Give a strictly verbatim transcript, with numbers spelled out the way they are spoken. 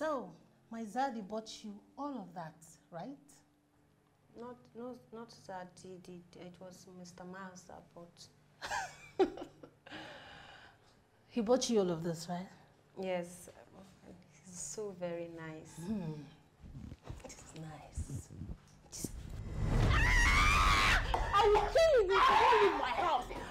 So, my Zaddy bought you all of that, right? Not, no, not Zaddy did. It was Mister Miles that bought. He bought you all of this, right? Yes. He's so very nice. Mm. It's nice. I will kill you if you don't leave my house.